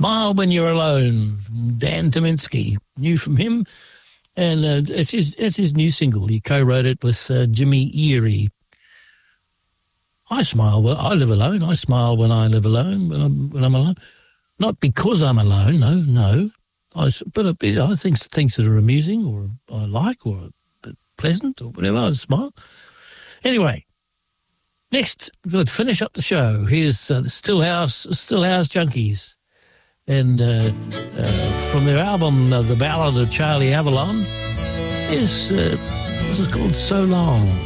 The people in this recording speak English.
Smile When You're Alone, from Dan Tyminski, new from him. And it's his new single. He co-wrote it with Jimmy Erie. I smile when I live alone. I smile when I live alone, when I'm alone. Not because I'm alone, no. But I think things that are amusing or I like or pleasant or whatever, I smile. Anyway, next, we'll finish up the show. Here's the Stillhouse Junkies. And from their album, The Ballad of Charlie Avalon, this is called So Long.